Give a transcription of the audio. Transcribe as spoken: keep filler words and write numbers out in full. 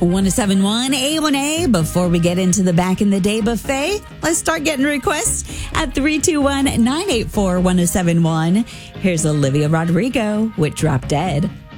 one oh seven point one A one A. Before we get into the Back in the Day buffet, let's start getting requests at three two one, nine eight four, one oh seven one. Here's Olivia Rodrigo with Drop Dead.